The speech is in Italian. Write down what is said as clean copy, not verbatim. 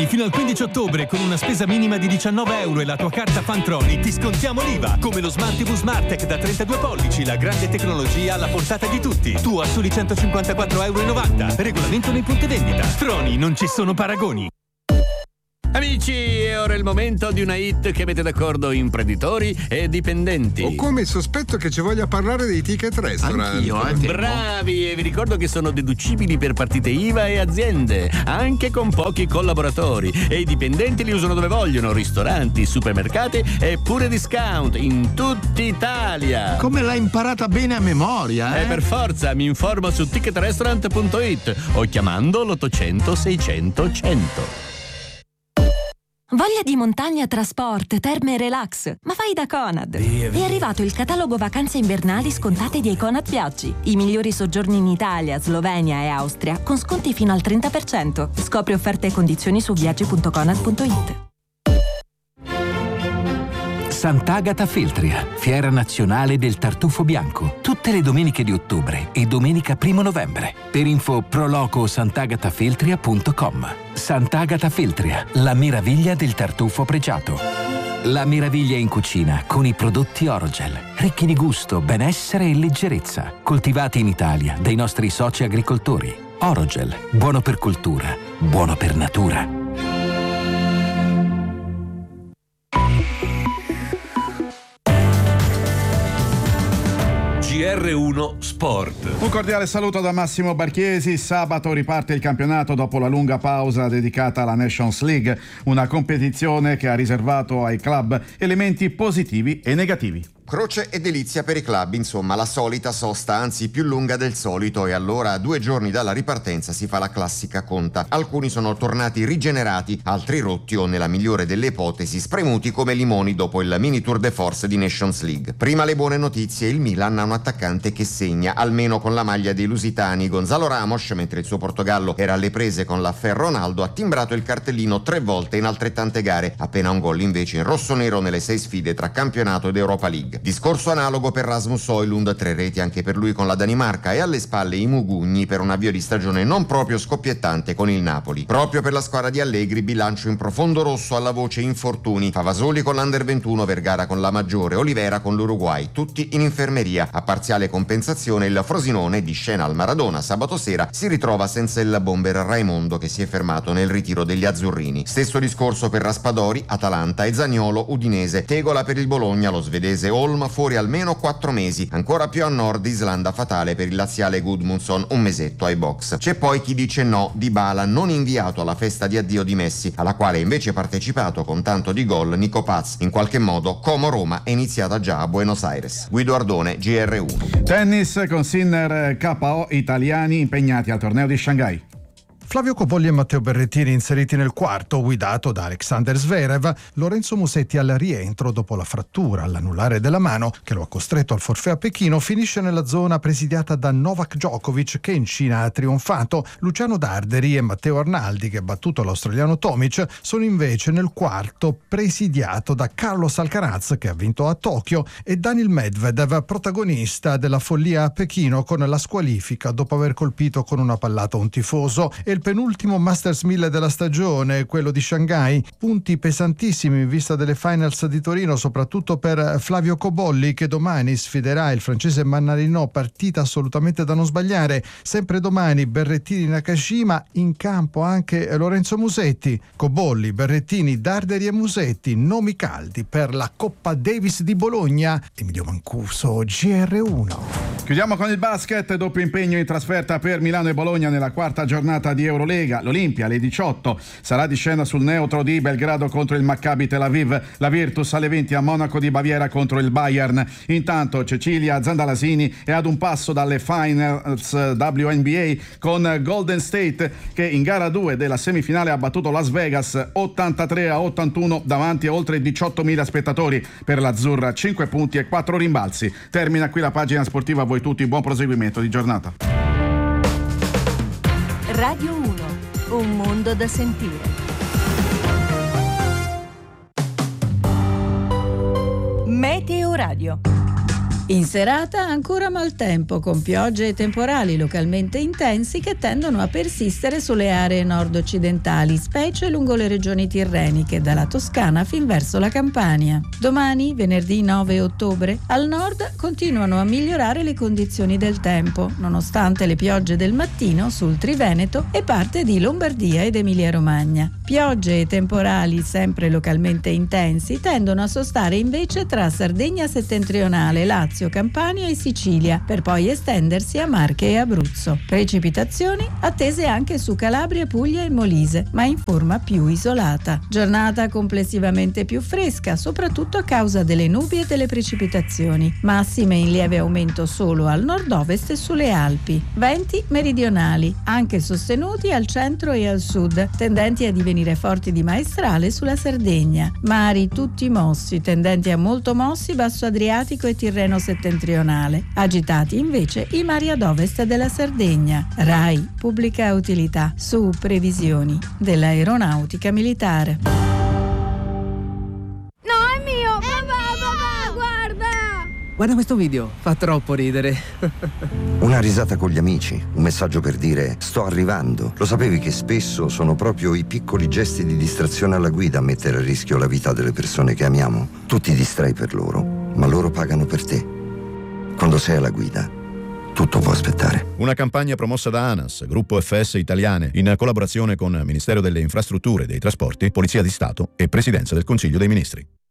Troni fino al 15 ottobre con una spesa minima di 19 euro e la tua carta Fan Troni ti scontiamo l'IVA. Come lo Smart TV Smartech da 32 pollici, la grande tecnologia alla portata di tutti. Tu a soli 154,90 euro. Regolamento nei punti vendita. Troni, non ci sono paragoni. Amici, è ora il momento di una hit che mette d'accordo imprenditori e dipendenti. Ho come il sospetto che ci voglia parlare dei ticket restaurant. Anch'io, bravi, e vi ricordo che sono deducibili per partite IVA e aziende, anche con pochi collaboratori. E i dipendenti li usano dove vogliono, ristoranti, supermercati e pure discount in tutta Italia. Come l'hai imparata bene a memoria, Per forza, mi informo su ticketrestaurant.it o chiamando l'800 600 100. Voglia di montagna, trasport, terme e relax? Ma vai da Conad! È arrivato il catalogo vacanze invernali scontate di Conad Viaggi. I migliori soggiorni in Italia, Slovenia e Austria con sconti fino al 30%. Scopri offerte e condizioni su viaggi.conad.it. Sant'Agata Feltria, fiera nazionale del tartufo bianco, tutte le domeniche di ottobre e domenica 1 novembre. Per info proloco sant'agatafeltria.com. Sant'Agata Feltria, la meraviglia del tartufo pregiato. La meraviglia in cucina con i prodotti Orogel, ricchi di gusto, benessere e leggerezza, coltivati in Italia dai nostri soci agricoltori. Orogel, buono per cultura, buono per natura. GR1 Sport. Un cordiale saluto da Massimo Barchiesi. Sabato riparte il campionato dopo la lunga pausa dedicata alla Nations League, una competizione che ha riservato ai club elementi positivi e negativi. Croce e delizia per i club, insomma la solita sosta, anzi più lunga del solito, e allora a 2 giorni dalla ripartenza si fa la classica conta. Alcuni sono tornati rigenerati, altri rotti o, nella migliore delle ipotesi, spremuti come limoni dopo il mini tour de force di Nations League. Prima le buone notizie: il Milan ha un attaccante che segna, almeno con la maglia dei lusitani. Gonzalo Ramos, mentre il suo Portogallo era alle prese con l'affair Ronaldo, ha timbrato il cartellino 3 volte in altrettante gare, appena un gol invece in rossonero nelle 6 sfide tra campionato ed Europa League. Discorso analogo per Rasmus Højlund, 3 reti anche per lui con la Danimarca, e alle spalle i mugugni per un avvio di stagione non proprio scoppiettante con il Napoli. Proprio per la squadra di Allegri bilancio in profondo rosso alla voce infortuni: Favasoli con l'Under 21, Vergara con la maggiore, Olivera con l'Uruguay, tutti in infermeria. A parziale compensazione il Frosinone, di scena al Maradona sabato sera, si ritrova senza il bomber Raimondo, che si è fermato nel ritiro degli azzurrini. Stesso discorso per Raspadori, Atalanta, e Zaniolo, Udinese. Tegola per il Bologna, lo svedese Holm fuori almeno 4 mesi. Ancora più a nord Islanda fatale per il laziale Gudmundsson, un mesetto ai box. C'è poi chi dice no: Dybala non inviato alla festa di addio di Messi, alla quale invece partecipato con tanto di gol Nico Paz. In qualche modo Como Roma è iniziata già a Buenos Aires. Guido Ardone, GR1. Tennis con Sinner, KO italiani impegnati al torneo di Shanghai. Flavio Cobolli e Matteo Berrettini inseriti nel quarto, guidato da Alexander Zverev. Lorenzo Musetti al rientro dopo la frattura all'anulare della mano che lo ha costretto al forfait a Pechino, finisce nella zona presidiata da Novak Djokovic, che in Cina ha trionfato. Luciano Darderi e Matteo Arnaldi, che ha battuto l'australiano Tomic, sono invece nel quarto presidiato da Carlos Alcaraz, che ha vinto a Tokyo, e Daniil Medvedev, protagonista della follia a Pechino con la squalifica dopo aver colpito con una pallata un tifoso. E il penultimo Masters 1000 della stagione, quello di Shanghai. Punti pesantissimi in vista delle finals di Torino, soprattutto per Flavio Cobolli, che domani sfiderà il francese Mannarino, partita assolutamente da non sbagliare. Sempre domani Berrettini Nakashima, in campo anche Lorenzo Musetti. Cobolli, Berrettini, Darderi e Musetti, nomi caldi per la Coppa Davis di Bologna. Emilio Mancuso, GR1. Chiudiamo con il basket. Doppio impegno in trasferta per Milano e Bologna nella quarta giornata di Eurolega. L'Olimpia alle 18 sarà di scena sul neutro di Belgrado contro il Maccabi Tel Aviv. La Virtus alle 20 a Monaco di Baviera contro il Bayern. Intanto Cecilia Zandalasini è ad un passo dalle finals WNBA con Golden State, che in gara 2 della semifinale ha battuto Las Vegas 83-81 davanti a oltre 18.000 spettatori. Per l'Azzurra 5 punti e 4 rimbalzi. Termina qui la pagina sportiva. A voi tutti buon proseguimento di giornata. Radio 1, un mondo da sentire. Meteo Radio. In serata ancora maltempo, con piogge e temporali localmente intensi che tendono a persistere sulle aree nord-occidentali, specie lungo le regioni tirreniche, dalla Toscana fin verso la Campania. Domani, venerdì 9 ottobre, al nord continuano a migliorare le condizioni del tempo, nonostante le piogge del mattino sul Triveneto e parte di Lombardia ed Emilia-Romagna. Piogge e temporali sempre localmente intensi tendono a sostare invece tra Sardegna settentrionale, Lazio, Campania e Sicilia, per poi estendersi a Marche e Abruzzo. Precipitazioni attese anche su Calabria, Puglia e Molise, ma in forma più isolata. Giornata complessivamente più fresca, soprattutto a causa delle nubi e delle precipitazioni. Massime in lieve aumento solo al nord-ovest e sulle Alpi. Venti meridionali, anche sostenuti al centro e al sud, tendenti a divenire forti di maestrale sulla Sardegna. Mari tutti mossi, tendenti a molto mossi basso Adriatico e Tirreno settentrionale. Agitati invece i mari ad ovest della Sardegna. RAI Pubblica Utilità, su previsioni dell'Aeronautica Militare. No, è mio! Papà, guarda! Guarda questo video, fa troppo ridere. Una risata con gli amici, un messaggio per dire sto arrivando. Lo sapevi che spesso sono proprio i piccoli gesti di distrazione alla guida a mettere a rischio la vita delle persone che amiamo? Tu ti distrai per loro, ma loro pagano per te. Quando sei alla guida, tutto può aspettare. Una campagna promossa da ANAS, Gruppo FS Italiane, in collaborazione con Ministero delle Infrastrutture e dei Trasporti, Polizia di Stato e Presidenza del Consiglio dei Ministri.